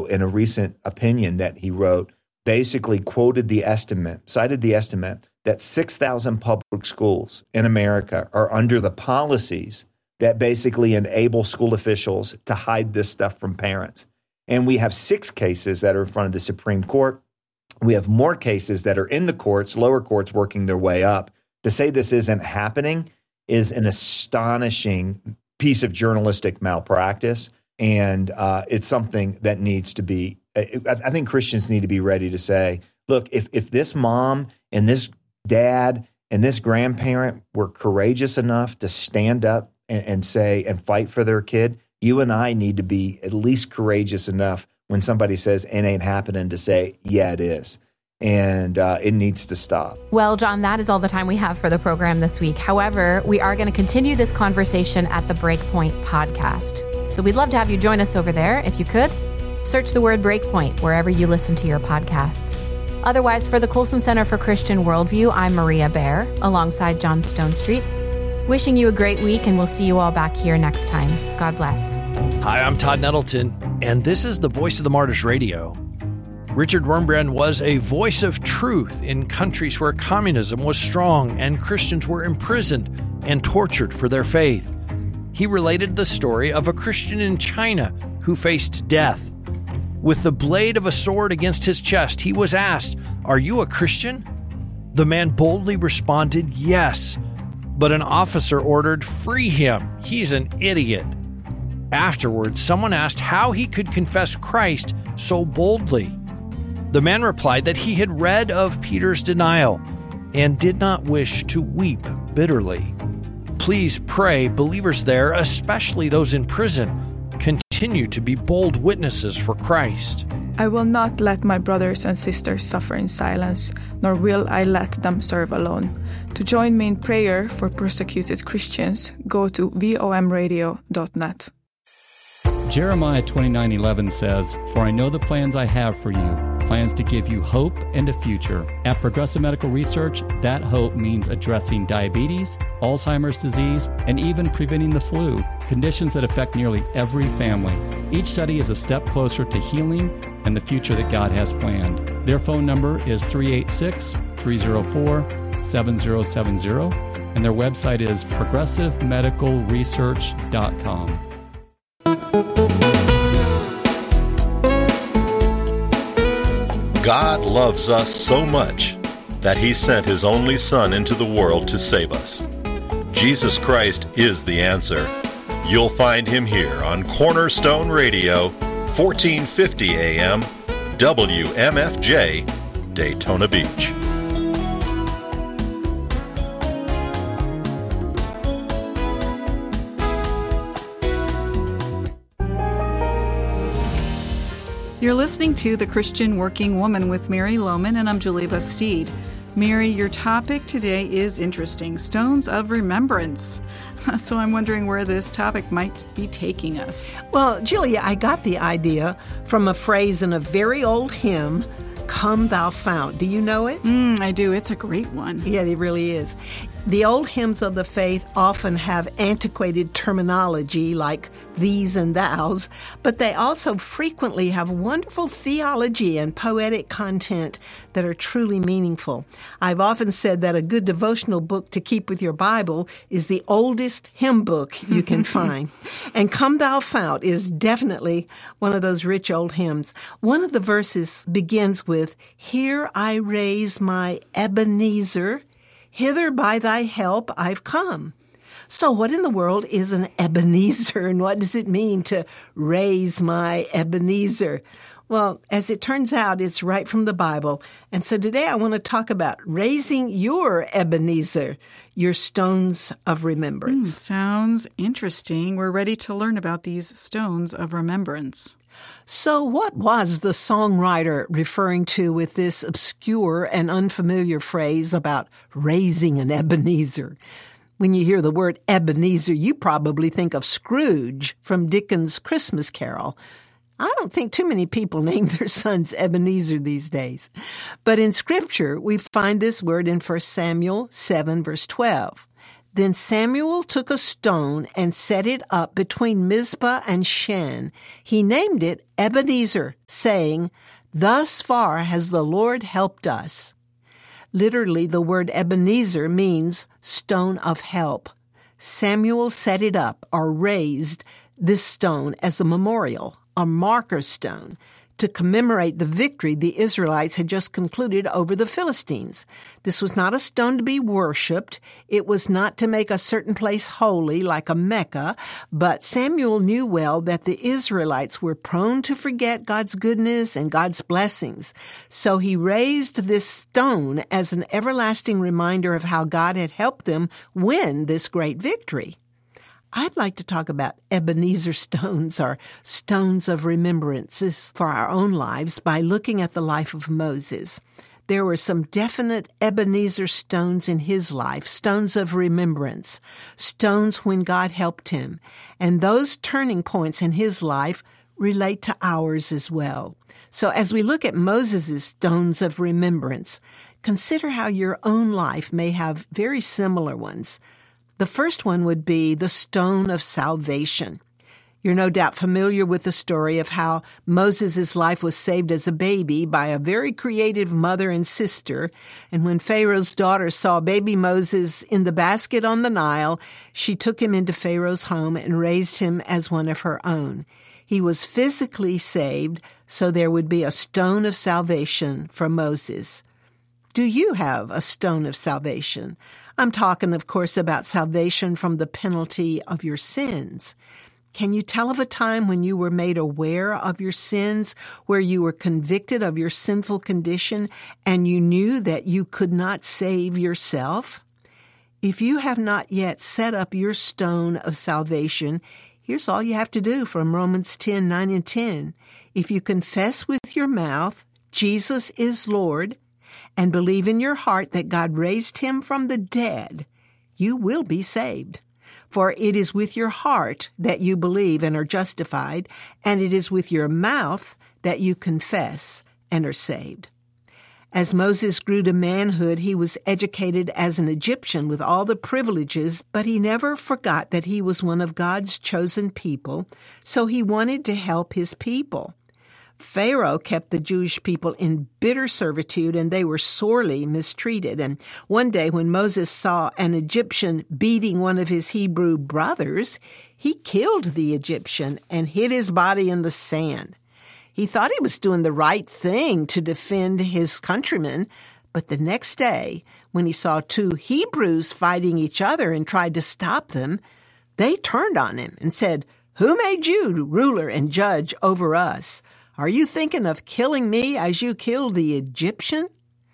in a recent opinion that he wrote, basically cited the estimate that 6,000 public schools in America are under the policies that basically enable school officials to hide this stuff from parents. And we have 6 cases that are in front of the Supreme Court. We have more cases that are in the courts, lower courts working their way up. To say this isn't happening is an astonishing piece of journalistic malpractice. And it's something that needs to be, I think Christians need to be ready to say, look, if this mom and this dad and this grandparent were courageous enough to stand up and say and fight for their kid, you and I need to be at least courageous enough when somebody says it ain't happening to say, yeah, it is. And it needs to stop. Well, John, that is all the time we have for the program this week. However, we are going to continue this conversation at the Breakpoint podcast. So we'd love to have you join us over there. If you could, search the word Breakpoint wherever you listen to your podcasts. Otherwise, for the Colson Center for Christian Worldview, I'm Maria Bear, alongside John Stonestreet. Wishing you a great week, and we'll see you all back here next time. God bless. Hi, I'm Todd Nettleton, and this is the Voice of the Martyrs Radio. Richard Wurmbrand was a voice of truth in countries where communism was strong and Christians were imprisoned and tortured for their faith. He related the story of a Christian in China who faced death. With the blade of a sword against his chest, he was asked, "Are you a Christian?" The man boldly responded, "Yes." But an officer ordered, "Free him. He's an idiot." Afterwards, someone asked how he could confess Christ so boldly. The man replied that he had read of Peter's denial and did not wish to weep bitterly. Please pray believers there, especially those in prison, continue to be bold witnesses for Christ. I will not let my brothers and sisters suffer in silence, nor will I let them serve alone. To join me in prayer for persecuted Christians, go to vomradio.net. Jeremiah 29:11 says, "For I know the plans I have for you, plans to give you hope and a future." At Progressive Medical Research, that hope means addressing diabetes, Alzheimer's disease, and even preventing the flu, conditions that affect nearly every family. Each study is a step closer to healing and the future that God has planned. Their phone number is 386-304-7070, and their website is progressivemedicalresearch.com. God loves us so much that He sent His only Son into the world to save us. Jesus Christ is the answer. You'll find Him here on Cornerstone Radio, 1450 AM, WMFJ, Daytona Beach. You're listening to The Christian Working Woman with Mary Lohman, and I'm Julie Bastide. Mary, your topic today is interesting, stones of remembrance. So I'm wondering where this topic might be taking us. Well, Julia, I got the idea from a phrase in a very old hymn, "Come Thou Fount." Do you know it? I do. It's a great one. Yeah, it really is. The old hymns of the faith often have antiquated terminology like these and thous, but they also frequently have wonderful theology and poetic content that are truly meaningful. I've often said that a good devotional book to keep with your Bible is the oldest hymn book you can find. And "Come Thou Fount" is definitely one of those rich old hymns. One of the verses begins with, "Here I raise my Ebenezer, hither by thy help I've come." So what in the world is an Ebenezer, and what does it mean to raise my Ebenezer? Well, as it turns out, it's right from the Bible. And so today I want to talk about raising your Ebenezer, your stones of remembrance. Sounds interesting. We're ready to learn about these stones of remembrance. So what was the songwriter referring to with this obscure and unfamiliar phrase about raising an Ebenezer? When you hear the word Ebenezer, you probably think of Scrooge from Dickens' Christmas Carol. I don't think too many people name their sons Ebenezer these days. But in Scripture, we find this word in 1 Samuel 7, verse 12. Then Samuel took a stone and set it up between Mizpah and Shen. He named it Ebenezer, saying, "Thus far has the Lord helped us." Literally, the word Ebenezer means stone of help. Samuel set it up, or raised this stone as a memorial, a marker stone, to commemorate the victory the Israelites had just concluded over the Philistines. This was not a stone to be worshipped. It was not to make a certain place holy, like a Mecca, but Samuel knew well that the Israelites were prone to forget God's goodness and God's blessings. So he raised this stone as an everlasting reminder of how God had helped them win this great victory. I'd like to talk about Ebenezer stones, or stones of remembrances for our own lives, by looking at the life of Moses. There were some definite Ebenezer stones in his life, stones of remembrance, stones when God helped him. And those turning points in his life relate to ours as well. So as we look at Moses' stones of remembrance, consider how your own life may have very similar ones. The first one would be the stone of salvation. You're no doubt familiar with the story of how Moses' life was saved as a baby by a very creative mother and sister. And when Pharaoh's daughter saw baby Moses in the basket on the Nile, she took him into Pharaoh's home and raised him as one of her own. He was physically saved, so there would be a stone of salvation for Moses. Do you have a stone of salvation? I'm talking, of course, about salvation from the penalty of your sins. Can you tell of a time when you were made aware of your sins, where you were convicted of your sinful condition, and you knew that you could not save yourself? If you have not yet set up your stone of salvation, here's all you have to do from Romans 10:9 and 10. If you confess with your mouth, Jesus is Lord, and believe in your heart that God raised him from the dead, you will be saved. For it is with your heart that you believe and are justified, and it is with your mouth that you confess and are saved. As Moses grew to manhood, he was educated as an Egyptian with all the privileges, but he never forgot that he was one of God's chosen people, so he wanted to help his people. Pharaoh kept the Jewish people in bitter servitude, and they were sorely mistreated. And one day when Moses saw an Egyptian beating one of his Hebrew brothers, he killed the Egyptian and hid his body in the sand. He thought he was doing the right thing to defend his countrymen, but the next day, when he saw two Hebrews fighting each other and tried to stop them, they turned on him and said, "Who made you ruler and judge over us? Are you thinking of killing me as you killed the Egyptian?"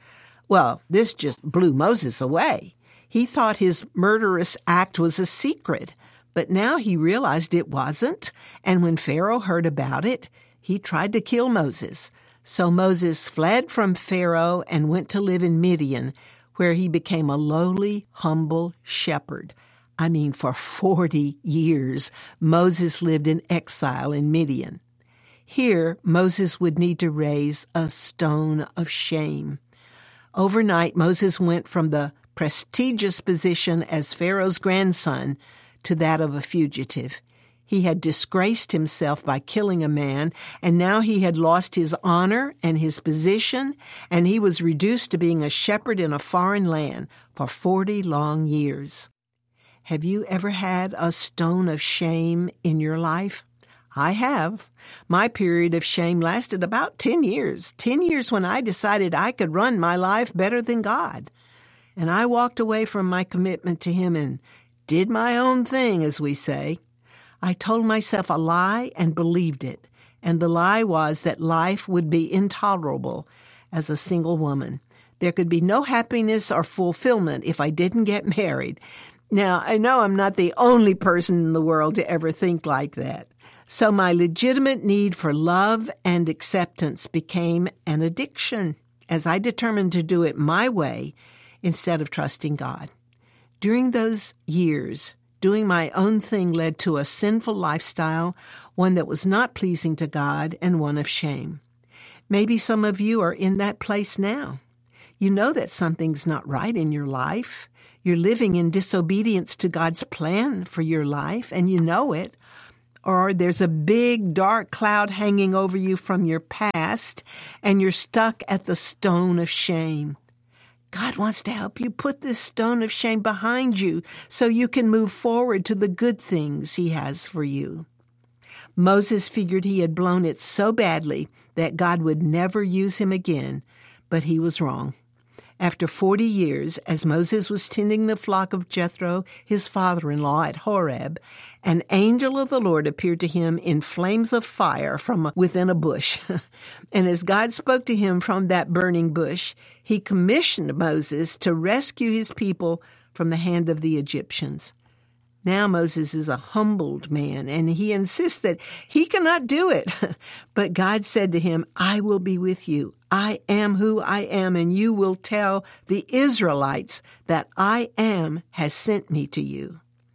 Well, this just blew Moses away. He thought his murderous act was a secret, but now he realized it wasn't, and when Pharaoh heard about it, he tried to kill Moses. So Moses fled from Pharaoh and went to live in Midian, where he became a lowly, humble shepherd. I mean, for 40 years, Moses lived in exile in Midian. Here, Moses would need to raise a stone of shame. Overnight, Moses went from the prestigious position as Pharaoh's grandson to that of a fugitive. He had disgraced himself by killing a man, and now he had lost his honor and his position, and he was reduced to being a shepherd in a foreign land for 40 long years. Have you ever had a stone of shame in your life? I have. My period of shame lasted about 10 years. 10 years when I decided I could run my life better than God. And I walked away from my commitment to him and did my own thing, as we say. I told myself a lie and believed it. And the lie was that life would be intolerable as a single woman. There could be no happiness or fulfillment if I didn't get married. Now, I know I'm not the only person in the world to ever think like that. So my legitimate need for love and acceptance became an addiction as I determined to do it my way instead of trusting God. During those years, doing my own thing led to a sinful lifestyle, one that was not pleasing to God and one of shame. Maybe some of you are in that place now. You know that something's not right in your life. You're living in disobedience to God's plan for your life, and you know it. Or there's a big dark cloud hanging over you from your past, and you're stuck at the stone of shame. God wants to help you put this stone of shame behind you so you can move forward to the good things He has for you. Moses figured he had blown it so badly that God would never use him again, but he was wrong. After 40 years, as Moses was tending the flock of Jethro, his father-in-law, at Horeb, an angel of the Lord appeared to him in flames of fire from within a bush. And as God spoke to him from that burning bush, He commissioned Moses to rescue his people from the hand of the Egyptians. Now Moses is a humbled man, and he insists that he cannot do it. But God said to him, I will be with you. I am who I am, and you will tell the Israelites that I am has sent me to you.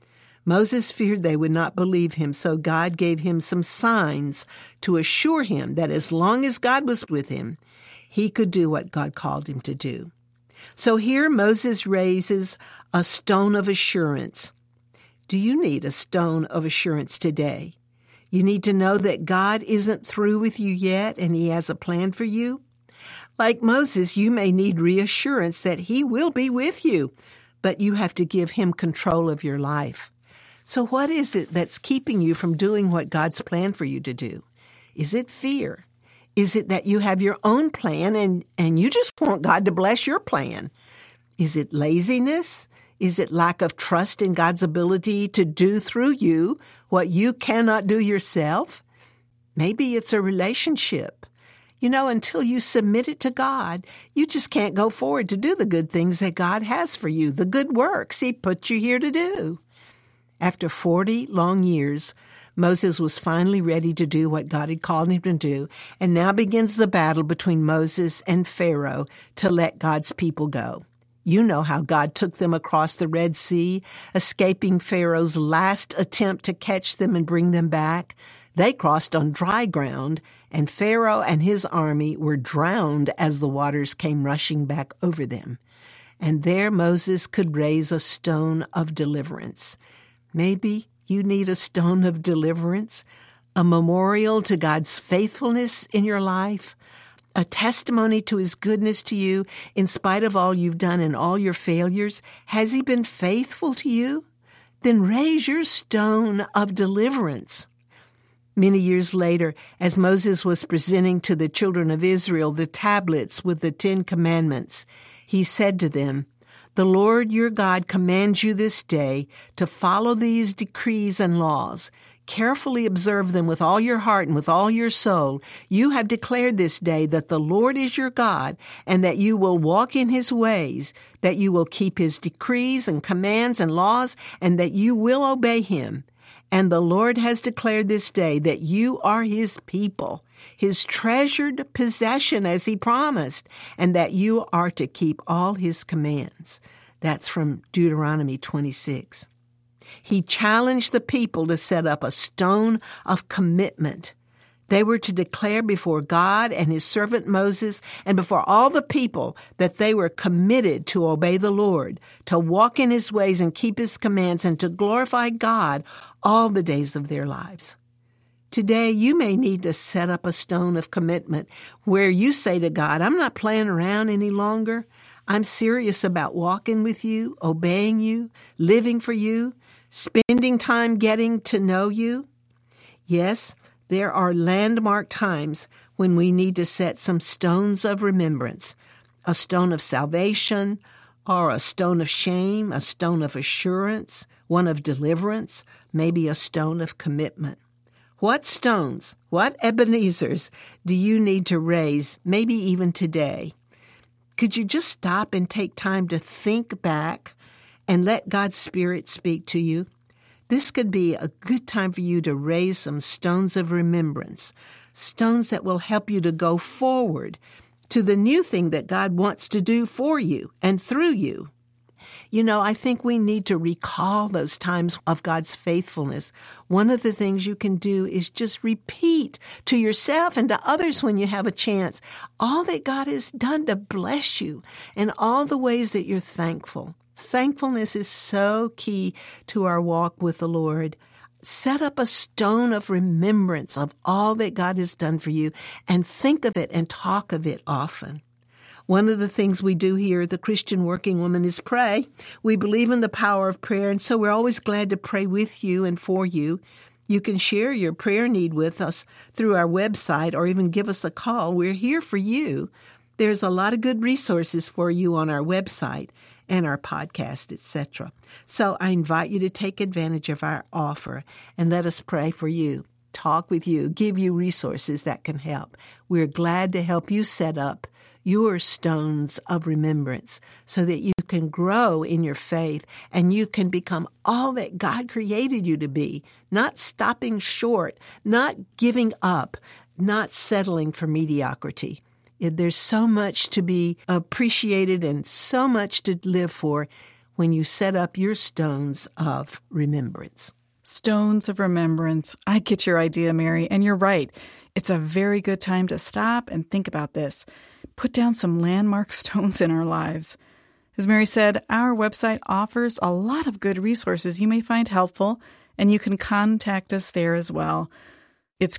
Moses feared they would not believe him, so God gave him some signs to assure him that as long as God was with him, he could do what God called him to do. So here Moses raises a stone of assurance. Do you need a stone of assurance today? You need to know that God isn't through with you yet, and He has a plan for you. Like Moses, you may need reassurance that He will be with you, but you have to give Him control of your life. So what is it that's keeping you from doing what God's planned for you to do? Is it fear? Is it that you have your own plan and you just want God to bless your plan? Is it laziness? Is it lack of trust in God's ability to do through you what you cannot do yourself? Maybe it's a relationship. You know, until you submit it to God, you just can't go forward to do the good things that God has for you, the good works He put you here to do. After 40 long years, Moses was finally ready to do what God had called him to do, and now begins the battle between Moses and Pharaoh to let God's people go. You know how God took them across the Red Sea, escaping Pharaoh's last attempt to catch them and bring them back. They crossed on dry ground, and Pharaoh and his army were drowned as the waters came rushing back over them. And there Moses could raise a stone of deliverance. Maybe you need a stone of deliverance, a memorial to God's faithfulness in your life, a testimony to His goodness to you in spite of all you've done and all your failures. Has He been faithful to you? Then raise your stone of deliverance. Many years later, as Moses was presenting to the children of Israel the tablets with the 10 Commandments, he said to them, The Lord your God commands you this day to follow these decrees and laws. Carefully observe them with all your heart and with all your soul. You have declared this day that the Lord is your God, and that you will walk in His ways, that you will keep His decrees and commands and laws, and that you will obey Him. And the Lord has declared this day that you are His people, His treasured possession as He promised, and that you are to keep all His commands. That's from Deuteronomy 26. He challenged the people to set up a stone of commitment. They were to declare before God and His servant Moses and before all the people that they were committed to obey the Lord, to walk in His ways and keep His commands, and to glorify God all the days of their lives. Today, you may need to set up a stone of commitment where you say to God, I'm not playing around any longer. I'm serious about walking with you, obeying you, living for you, spending time getting to know you. Yes, there are landmark times when we need to set some stones of remembrance, a stone of salvation, or a stone of shame, a stone of assurance, one of deliverance, maybe a stone of commitment. What stones, what Ebenezers do you need to raise, maybe even today? Could you just stop and take time to think back and let God's Spirit speak to you? This could be a good time for you to raise some stones of remembrance, stones that will help you to go forward to the new thing that God wants to do for you and through you. I think we need to recall those times of God's faithfulness. One of the things you can do is just repeat to yourself and to others when you have a chance all that God has done to bless you and all the ways that you're thankful. Thankfulness is so key to our walk with the Lord. Set up a stone of remembrance of all that God has done for you and think of it and talk of it often. One of the things we do here, the Christian Working Woman, is pray. We believe in the power of prayer, and so we're always glad to pray with you and for you. You can share your prayer need with us through our website or even give us a call. We're here for you. There's a lot of good resources for you on our website and our podcast, etc. So I invite you to take advantage of our offer and let us pray for you, talk with you, give you resources that can help. We're glad to help you set up your stones of remembrance so that you can grow in your faith and you can become all that God created you to be, not stopping short, not giving up, not settling for mediocrity. There's so much to be appreciated and so much to live for when you set up your stones of remembrance. Stones of remembrance. I get your idea, Mary, and you're right. It's a very good time to stop and think about this. Put down some landmark stones in our lives. As Mary said, our website offers a lot of good resources you may find helpful, and you can contact us there as well. It's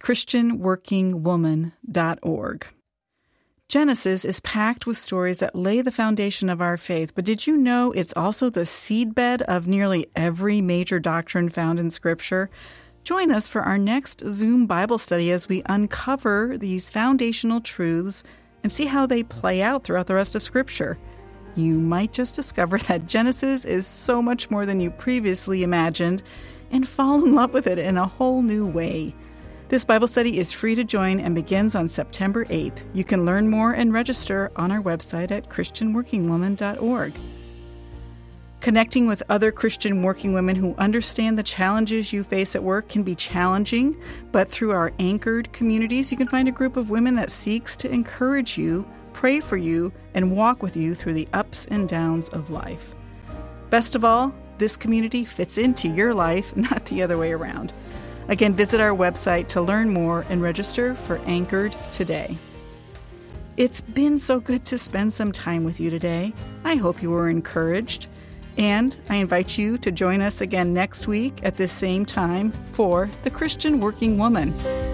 christianworkingwoman.org. Genesis is packed with stories that lay the foundation of our faith, but did you know it's also the seedbed of nearly every major doctrine found in Scripture? Join us for our next Zoom Bible study as we uncover these foundational truths and see how they play out throughout the rest of Scripture. You might just discover that Genesis is so much more than you previously imagined and fall in love with it in a whole new way. This Bible study is free to join and begins on September 8th. You can learn more and register on our website at christianworkingwoman.org. Connecting with other Christian working women who understand the challenges you face at work can be challenging, but through our anchored communities, you can find a group of women that seeks to encourage you, pray for you, and walk with you through the ups and downs of life. Best of all, this community fits into your life, not the other way around. Again, visit our website to learn more and register for Anchored today. It's been so good to spend some time with you today. I hope you were encouraged. And I invite you to join us again next week at this same time for The Christian Working Woman.